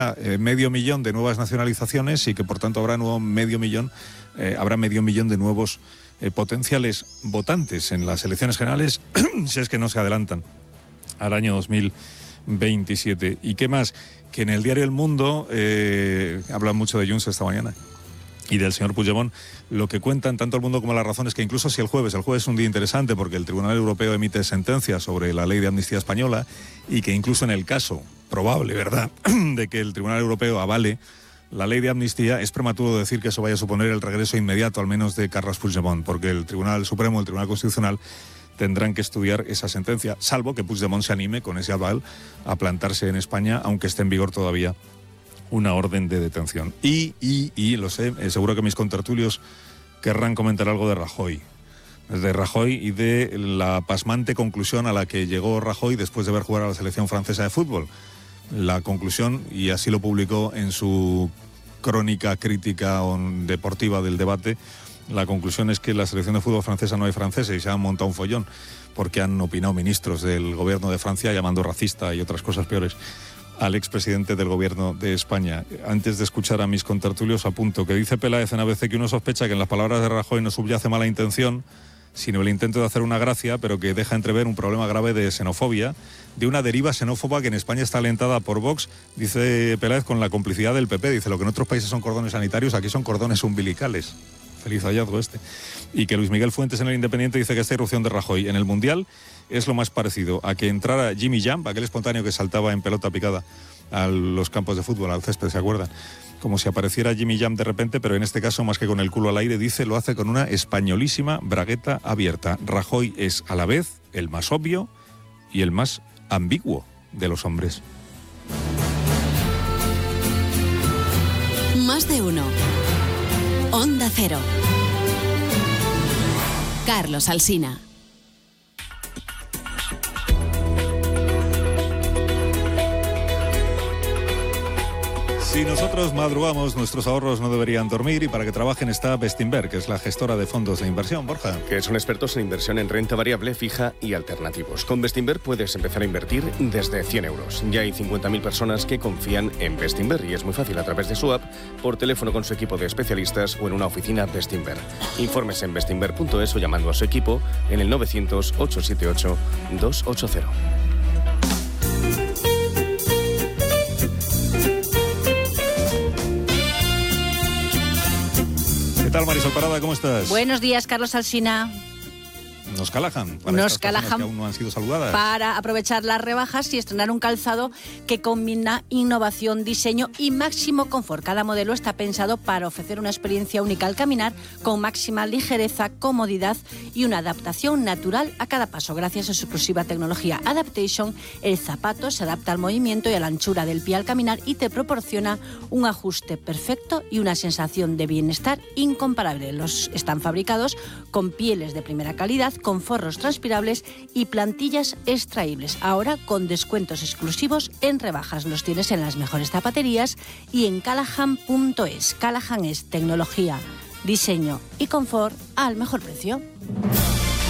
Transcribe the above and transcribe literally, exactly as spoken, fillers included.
eh, medio millón de nuevas nacionalizaciones y que por tanto habrá nuevo medio millón, eh, habrá medio millón de nuevos eh, potenciales votantes en las elecciones generales, si es que no se adelantan al año dos mil veintisiete. ¿Y qué más? Que en el diario El Mundo eh, hablan mucho de Junts esta mañana y del señor Puigdemont. Lo que cuentan tanto El Mundo como La Razón es que incluso si el jueves, el jueves es un día interesante porque el Tribunal Europeo emite sentencia sobre la ley de amnistía española y que incluso en el caso probable, ¿verdad?, de que el Tribunal Europeo avale la ley de amnistía, es prematuro decir que eso vaya a suponer el regreso inmediato, al menos de Carles Puigdemont, porque el Tribunal Supremo, el Tribunal Constitucional, tendrán que estudiar esa sentencia, salvo que Puigdemont se anime con ese aval a plantarse en España, aunque esté en vigor todavía una orden de detención. Y, y, y, lo sé, eh, seguro que mis contertulios querrán comentar algo de Rajoy. De Rajoy y de la pasmante conclusión a la que llegó Rajoy después de ver jugar a la selección francesa de fútbol. La conclusión, y así lo publicó en su crónica crítica deportiva del debate, la conclusión es que en la selección de fútbol francesa no hay franceses y se han montado un follón porque han opinado ministros del gobierno de Francia llamando racista y otras cosas peores al expresidente del gobierno de España. Antes de escuchar a mis contertulios, apunto que dice Peláez en A B C que uno sospecha que en las palabras de Rajoy no subyace mala intención, sino el intento de hacer una gracia, pero que deja entrever un problema grave de xenofobia, de una deriva xenófoba que en España está alentada por Vox, dice Peláez, con la complicidad del P P. Dice, lo que en otros países son cordones sanitarios, aquí son cordones umbilicales. Feliz hallazgo este. Y que Luis Miguel Fuentes en El Independiente dice que esta irrupción de Rajoy en el Mundial es lo más parecido a que entrara Jimmy Jump, aquel espontáneo que saltaba en pelota picada a los campos de fútbol, al césped, ¿se acuerdan? Como si apareciera Jimmy Jump de repente, pero en este caso, más que con el culo al aire, dice, lo hace con una españolísima bragueta abierta. Rajoy es a la vez el más obvio y el más ambiguo de los hombres. Más de uno. Onda Cero. Carlos Alsina. Si nosotros madrugamos, nuestros ahorros no deberían dormir y para que trabajen está Bestinver, que es la gestora de fondos de inversión. Borja. Que son expertos en inversión en renta variable, fija y alternativos. Con Bestinver puedes empezar a invertir desde cien euros. Ya hay cincuenta mil personas que confían en Bestinver y es muy fácil a través de su app, por teléfono con su equipo de especialistas o en una oficina Bestinver. Informes en bestinver punto es o llamando a su equipo en el novecientos, ochocientos setenta y ocho, doscientos ochenta. ¿Qué tal, Marisol Parada? ¿Cómo estás? Buenos días, Carlos Alsina. Nos calajan para Nos estas calajan que aún no han sido saludadas. Para aprovechar las rebajas y estrenar un calzado que combina innovación, diseño y máximo confort. Cada modelo está pensado para ofrecer una experiencia única al caminar con máxima ligereza, comodidad y una adaptación natural a cada paso. Gracias a su exclusiva tecnología Adaptation, el zapato se adapta al movimiento y a la anchura del pie al caminar y te proporciona un ajuste perfecto y una sensación de bienestar incomparable. Los están fabricados con pieles de primera calidad, con forros transpirables y plantillas extraíbles. Ahora con descuentos exclusivos en rebajas. Los tienes en las mejores zapaterías y en Callahan punto es. Callahan es tecnología, diseño y confort al mejor precio.